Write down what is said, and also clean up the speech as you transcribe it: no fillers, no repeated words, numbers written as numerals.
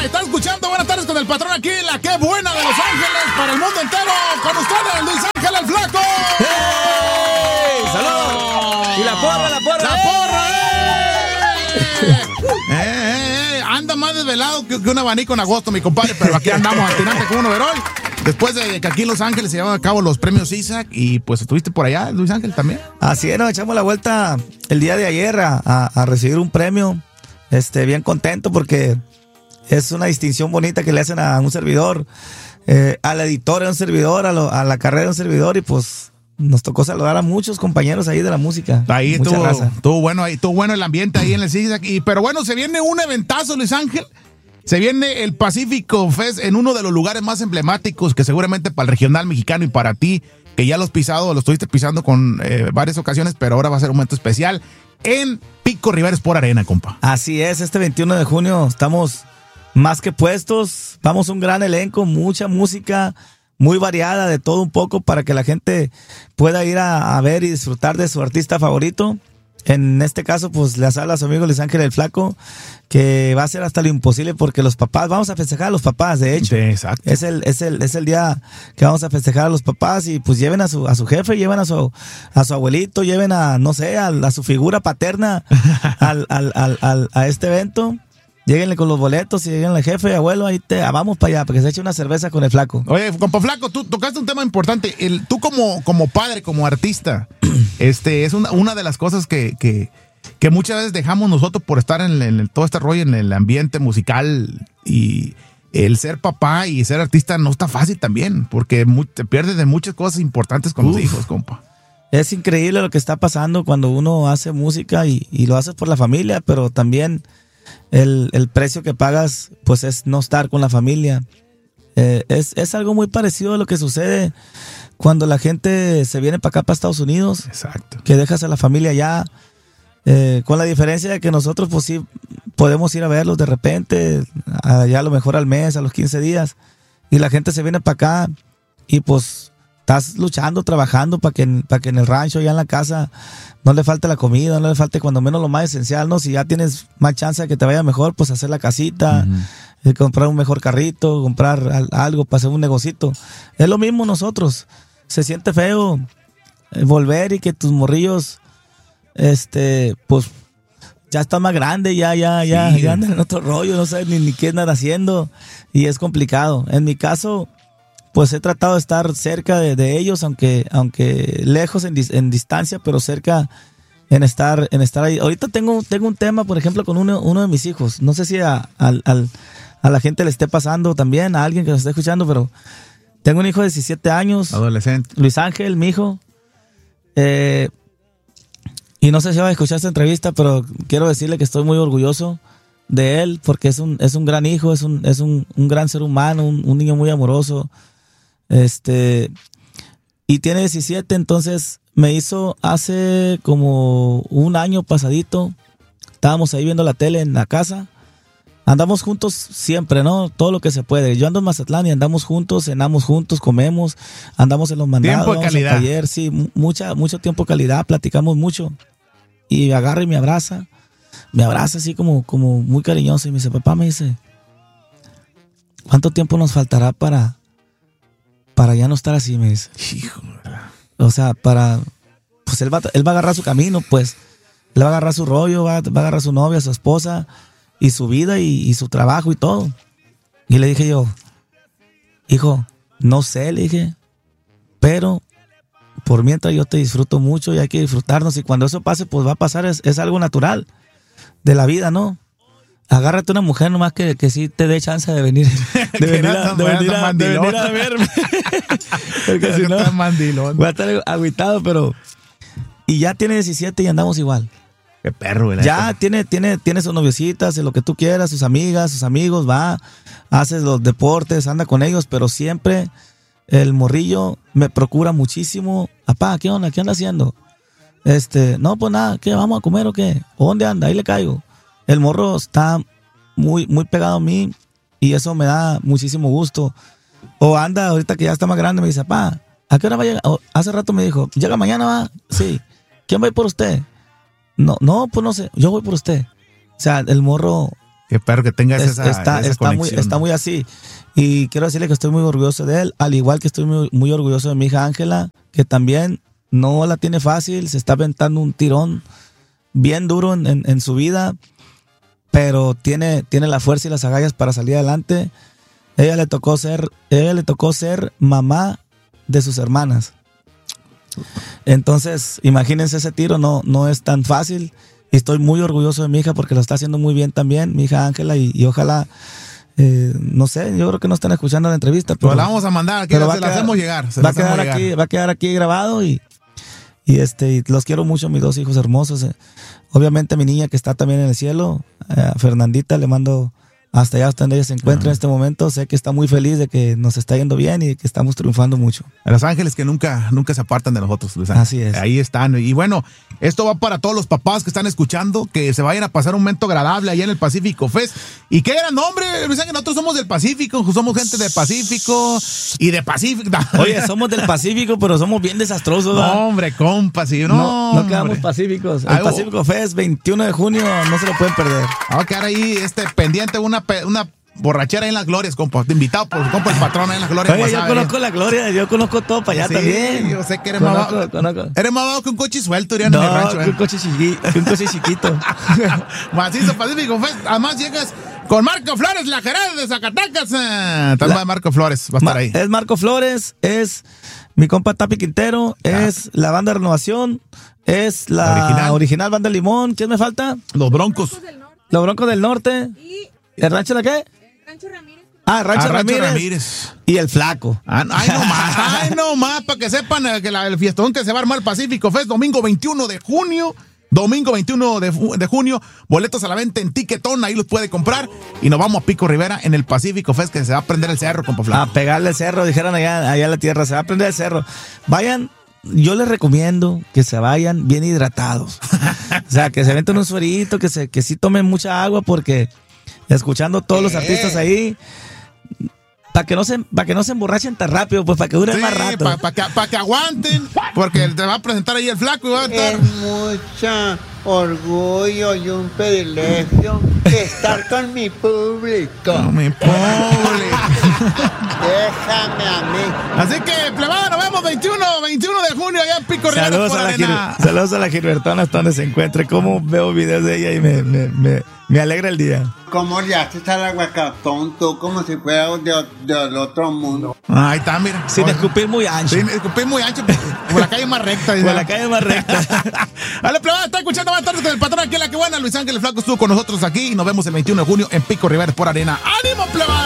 Están escuchando Buenas Tardes con el Patrón aquí, la que buena de Los Ángeles para el mundo entero. Con ustedes, Luis Ángel el Flaco. ¡Hey! ¡Saludos! Y la porra. ¡La porra! Anda más desvelado que un abanico en agosto, mi compadre, pero aquí andamos atinante con un overall. Después de que aquí en Los Ángeles se llevan a cabo los premios Isaac y pues estuviste por allá, Luis Ángel, también. Así es, nos echamos la vuelta el día de ayer a recibir un premio. Bien contento porque es una distinción bonita que le hacen a un servidor, al editor de un servidor, a la carrera de un servidor, y pues nos tocó saludar a muchos compañeros ahí de la música. Ahí estuvo bueno el ambiente ahí en el Isaac. Pero bueno, se viene un eventazo, Luis Ángel. Se viene el Pacífico Fest en uno de los lugares más emblemáticos que seguramente para el regional mexicano y para ti, que ya lo estuviste pisando con varias ocasiones, pero ahora va a ser un momento especial en Pico Rivera Sport Arena, compa. Así es, este 21 de junio estamos más que puestos. Vamos un gran elenco, mucha música, muy variada, de todo un poco, para que la gente pueda ir a ver y disfrutar de su artista favorito. En este caso, pues les habla a su amigo Luis Ángel el Flaco, que va a ser hasta lo imposible porque los papás, vamos a festejar a los papás, de hecho. Sí, exacto. Es el día que vamos a festejar a los papás, y pues lleven a su jefe, lleven a su abuelito, lleven a su figura paterna a este evento. Lléguenle con los boletos y lléguenle al jefe, abuelo, vamos para allá, para que se eche una cerveza con el Flaco. Oye, compa Flaco, tú tocaste un tema importante. Tú como padre, como artista, es una de las cosas que muchas veces dejamos nosotros por estar en todo este rollo, en el ambiente musical, y el ser papá y ser artista no está fácil también, porque te pierdes de muchas cosas importantes con los hijos, compa. Es increíble lo que está pasando cuando uno hace música y lo haces por la familia, pero también el precio que pagas pues es no estar con la familia. Es algo muy parecido a lo que sucede cuando la gente se viene para acá, para Estados Unidos. Exacto. Que dejas a la familia allá, con la diferencia de que nosotros pues sí podemos ir a verlos de repente, allá a lo mejor al mes, a los 15 días, y la gente se viene para acá y pues estás luchando, trabajando para que en el rancho, ya en la casa, no le falte la comida, no le falte cuando menos lo más esencial, ¿no? Si ya tienes más chance de que te vaya mejor, pues hacer la casita, comprar un mejor carrito, comprar algo para hacer un negocito. Es lo mismo nosotros. Se siente feo volver y que tus morrillos, pues ya están más grandes, ya andan en otro rollo, no saben ni qué andan haciendo, y es complicado. En mi caso, pues he tratado de estar cerca de ellos, aunque lejos en distancia, pero cerca en estar ahí. Ahorita tengo un tema, por ejemplo, con uno de mis hijos. No sé si a la gente le esté pasando también, a alguien que nos esté escuchando, pero tengo un hijo de 17 años. Adolescente. Luis Ángel, mi hijo. Y no sé si va a escuchar esta entrevista, pero quiero decirle que estoy muy orgulloso de él, porque es un gran hijo, es un gran ser humano, un niño muy amoroso. Y tiene 17, entonces me hizo hace como un año pasadito. Estábamos ahí viendo la tele en la casa. Andamos juntos siempre, ¿no? Todo lo que se puede. Yo ando en Mazatlán y andamos juntos, cenamos juntos, comemos, andamos en los mandados. Tiempo de calidad. Taller, sí, mucho tiempo de calidad, platicamos mucho. Y me agarra y me abraza así como muy cariñoso, y me dice, papá, me dice, ¿cuánto tiempo nos faltará para ya no estar así? Me dice. Hijo. O sea, pues él va a agarrar su camino, pues. Él va a agarrar su rollo, va a agarrar su novia, su esposa, y su vida, y su trabajo y todo. Y le dije yo, hijo, no sé, le dije, pero por mientras yo te disfruto mucho y hay que disfrutarnos, y cuando eso pase, pues va a pasar, es algo natural de la vida, ¿no? Agárrate una mujer nomás que sí te dé chance de venir a verme. Porque si no, voy a estar agüitado, pero... Y ya tiene 17 y andamos igual. Qué perro, ¿verdad? Ya tiene sus noviecitas, lo que tú quieras, sus amigas, sus amigos, va, hace los deportes, anda con ellos, pero siempre el morrillo me procura muchísimo. Apá, ¿qué onda? ¿Qué anda haciendo? No, pues nada, ¿qué? ¿Vamos a comer o qué? ¿O dónde anda? Ahí le caigo. El morro está muy, muy pegado a mí, y eso me da muchísimo gusto. O anda, ahorita que ya está más grande, me dice, papá, ¿a qué hora va a llegar? Hace rato me dijo, ¿llega mañana, va? Sí. ¿Quién va a ir por usted? No, pues no sé, yo voy por usted. O sea, el morro Qué perro que tengas esa conexión. Está muy así. Y quiero decirle que estoy muy orgulloso de él, al igual que estoy muy, muy orgulloso de mi hija Ángela, que también no la tiene fácil, se está aventando un tirón bien duro en su vida, pero tiene la fuerza y las agallas para salir adelante. Ella le tocó ser mamá de sus hermanas. Entonces, imagínense, ese tiro no es tan fácil. Y estoy muy orgulloso de mi hija porque lo está haciendo muy bien también, mi hija Ángela, y ojalá, no sé, yo creo que no están escuchando la entrevista. Pero la vamos a mandar, aquí se la hacemos llegar. Va a quedar aquí grabado y los quiero mucho, mis dos hijos hermosos. Obviamente mi niña que está también en el cielo, Fernandita, le mando hasta allá, hasta donde ella se encuentra en este momento. Sé que está muy feliz de que nos está yendo bien y de que estamos triunfando mucho. A los ángeles que nunca se apartan de nosotros, Luis Ángel. Así es. Ahí están. Y bueno, esto va para todos los papás que están escuchando, que se vayan a pasar un momento agradable allá en el Pacífico Fest. Y qué gran nombre, Luis Ángel, nosotros somos del Pacífico, somos gente de Pacífico y de Pacífico. Oye, somos del Pacífico, pero somos bien desastrosos, ¿verdad? No, hombre, compas, no quedamos pacíficos. El Pacífico Fest, 21 de junio, no se lo pueden perder. Vamos a quedar ahí pendiente una borrachera ahí en las glorias, compa. Invitado por compa el patrón ahí en las glorias. Oye, yo conozco la gloria, yo conozco todo para allá también. Yo sé que eres más bajo que un coche suelto, en el rancho. Que un coche chiquito. Macizo Pacífico Fest. Además llegas con Marco Flores, la Gerardo de Zacatecas. Tal Marco Flores va a estar ahí. Es Marco Flores, es mi compa Tapi Quintero, es la banda Renovación, es la original banda Limón. ¿Quién me falta? Los Broncos. Los Broncos del Norte. ¿Y el rancho de qué? Rancho Ramírez. Rancho Ramírez. Y el Flaco. Ay, nomás, para que sepan que el fiestón que se va a armar Pacífico Fest, domingo 21 de junio. Domingo 21 de junio, boletos a la venta en Tiquetón, ahí los puede comprar. Y nos vamos a Pico Rivera en el Pacífico Fest, que se va a prender el cerro, compa Flaco. A pegarle el cerro, dijeron allá en la tierra, se va a prender el cerro. Vayan, yo les recomiendo que se vayan bien hidratados. O sea, que se aventen un suerito, que sí tomen mucha agua, porque escuchando todos los artistas ahí, para que no se emborrachen tan rápido, pues para que duren más rato. Para que aguanten, porque te va a presentar ahí el Flaco y va a estar. Es mucho orgullo y un privilegio estar con mi público. Con mi público. Déjame a mí. Así que, plebada, nos vemos 21 de junio allá en Pico Rivera por Arena. Saludos a la Gilbertona hasta donde se encuentre. Como veo videos de ella y me alegra el día. ¿Cómo le haces al aguacatón tú como si fuera del otro mundo? Ahí está, mira. Sin escupir muy ancho. Sin escupir muy ancho, por la calle más recta. Por la calle más recta. Vale, plebada, está escuchando más tarde con el patrón aquí en La Que Buena. Luis Ángel el Flaco estuvo con nosotros aquí y nos vemos el 21 de junio en Pico Rivera por Arena. ¡Ánimo, plebada!